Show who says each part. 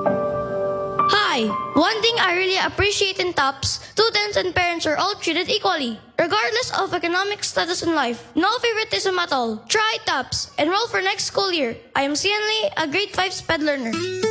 Speaker 1: Hi! One thing I really appreciate in TOPS, students and parents are all treated equally, regardless of economic status in life. No favoritism at all. Try TOPS. Enroll for next school year. I am Sian Lee, a grade 5 SPED learner.